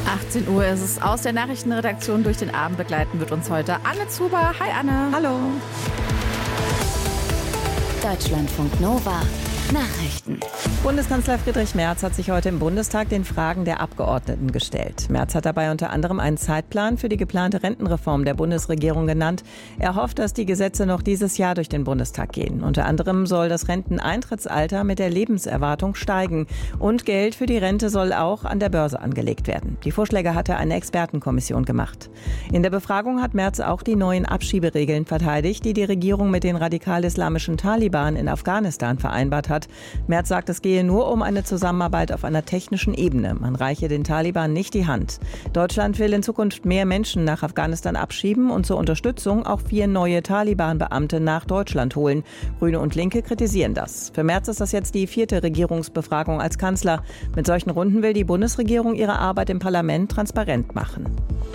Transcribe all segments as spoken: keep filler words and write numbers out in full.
achtzehn Uhr ist es. Aus der Nachrichtenredaktion durch den Abend begleiten wird uns heute Anne Zuber. Hi Anne. Hallo. Deutschlandfunk Nova. Nachrichten. Bundeskanzler Friedrich Merz hat sich heute im Bundestag den Fragen der Abgeordneten gestellt. Merz hat dabei unter anderem einen Zeitplan für die geplante Rentenreform der Bundesregierung genannt. Er hofft, dass die Gesetze noch dieses Jahr durch den Bundestag gehen. Unter anderem soll das Renteneintrittsalter mit der Lebenserwartung steigen. Und Geld für die Rente soll auch an der Börse angelegt werden. Die Vorschläge hatte eine Expertenkommission gemacht. In der Befragung hat Merz auch die neuen Abschieberegeln verteidigt, die die Regierung mit den radikal-islamischen Taliban in Afghanistan vereinbart hat. Merz sagt, es gehe nur um eine Zusammenarbeit auf einer technischen Ebene. Man reiche den Taliban nicht die Hand. Deutschland will in Zukunft mehr Menschen nach Afghanistan abschieben und zur Unterstützung auch vier neue Taliban-Beamte nach Deutschland holen. Grüne und Linke kritisieren das. Für Merz ist das jetzt die vierte Regierungsbefragung als Kanzler. Mit solchen Runden will die Bundesregierung ihre Arbeit im Parlament transparent machen.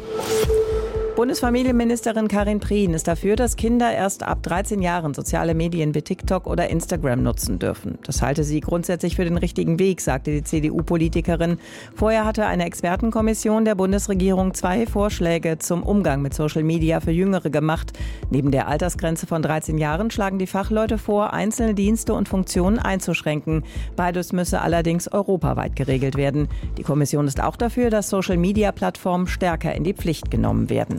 Bundesfamilienministerin Karin Prien ist dafür, dass Kinder erst ab dreizehn Jahren soziale Medien wie TikTok oder Instagram nutzen dürfen. Das halte sie grundsätzlich für den richtigen Weg, sagte die C D U-Politikerin. Vorher hatte eine Expertenkommission der Bundesregierung zwei Vorschläge zum Umgang mit Social Media für Jüngere gemacht. Neben der Altersgrenze von dreizehn Jahren schlagen die Fachleute vor, einzelne Dienste und Funktionen einzuschränken. Beides müsse allerdings europaweit geregelt werden. Die Kommission ist auch dafür, dass Social-Media-Plattformen stärker in die Pflicht genommen werden.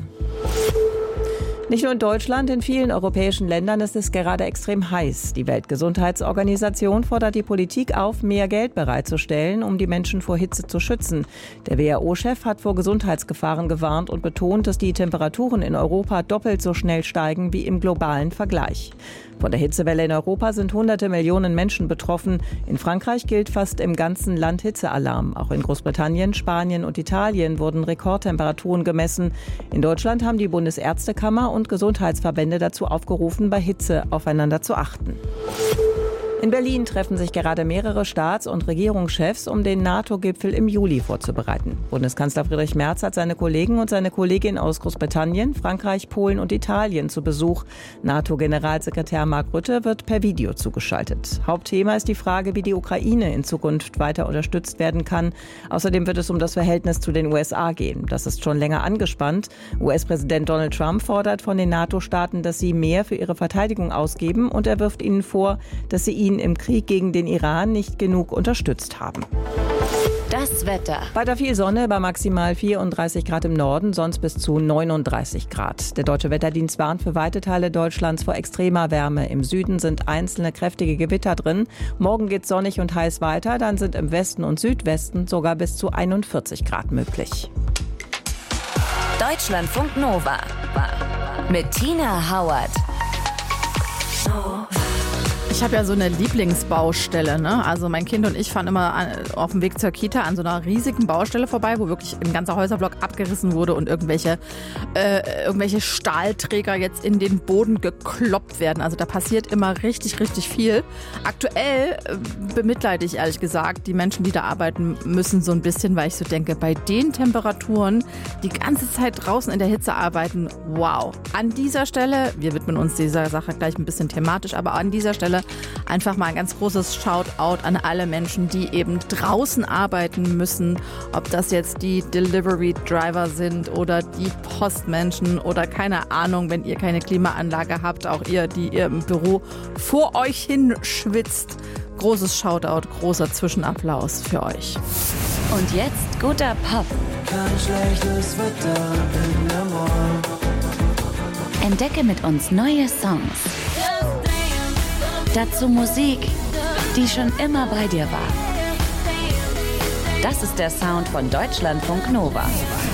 Nicht nur in Deutschland, in vielen europäischen Ländern ist es gerade extrem heiß. Die Weltgesundheitsorganisation fordert die Politik auf, mehr Geld bereitzustellen, um die Menschen vor Hitze zu schützen. Der W H O-Chef hat vor Gesundheitsgefahren gewarnt und betont, dass die Temperaturen in Europa doppelt so schnell steigen wie im globalen Vergleich. Von der Hitzewelle in Europa sind hunderte Millionen Menschen betroffen. In Frankreich gilt fast im ganzen Land Hitzealarm. Auch in Großbritannien, Spanien und Italien wurden Rekordtemperaturen gemessen. In Deutschland haben die Bundesärztekammer und Gesundheitsverbände dazu aufgerufen, bei Hitze aufeinander zu achten. In Berlin treffen sich gerade mehrere Staats- und Regierungschefs, um den NATO-Gipfel im Juli vorzubereiten. Bundeskanzler Friedrich Merz hat seine Kollegen und seine Kollegin aus Großbritannien, Frankreich, Polen und Italien zu Besuch. NATO-Generalsekretär Mark Rutte wird per Video zugeschaltet. Hauptthema ist die Frage, wie die Ukraine in Zukunft weiter unterstützt werden kann. Außerdem wird es um das Verhältnis zu den U S A gehen. Das ist schon länger angespannt. U S-Präsident Donald Trump fordert von den NATO-Staaten, dass sie mehr für ihre Verteidigung ausgeben, und er wirft ihnen vor, dass sie ihn im Krieg gegen den Iran nicht genug unterstützt haben. Das Wetter. Weiter viel Sonne bei maximal vierunddreißig Grad im Norden, sonst bis zu neununddreißig Grad. Der Deutsche Wetterdienst warnt für weite Teile Deutschlands vor extremer Wärme. Im Süden sind einzelne kräftige Gewitter drin. Morgen geht's sonnig und heiß weiter, dann sind im Westen und Südwesten sogar bis zu einundvierzig Grad möglich. Deutschlandfunk Nova mit Tina Hauert. Ich habe ja so eine Lieblingsbaustelle, ne? Also mein Kind und ich fahren immer an, auf dem Weg zur Kita an so einer riesigen Baustelle vorbei, wo wirklich ein ganzer Häuserblock abgerissen wurde und irgendwelche, äh, irgendwelche Stahlträger jetzt in den Boden gekloppt werden. Also da passiert immer richtig, richtig viel. Aktuell äh, bemitleide ich ehrlich gesagt die Menschen, die da arbeiten müssen, so ein bisschen, weil ich so denke, bei den Temperaturen die ganze Zeit draußen in der Hitze arbeiten, wow. An dieser Stelle, wir widmen uns dieser Sache gleich ein bisschen thematisch, aber an dieser Stelle einfach mal ein ganz großes Shoutout an alle Menschen, die eben draußen arbeiten müssen. Ob das jetzt die Delivery-Driver sind oder die Postmenschen oder keine Ahnung, wenn ihr keine Klimaanlage habt, auch ihr, die ihr im Büro vor euch hinschwitzt. Großes Shoutout, großer Zwischenapplaus für euch. Und jetzt guter Pop. Kein schlechtes Wetter in der Morgen. Entdecke mit uns neue Songs. Dazu Musik, die schon immer bei dir war. Das ist der Sound von Deutschlandfunk Nova.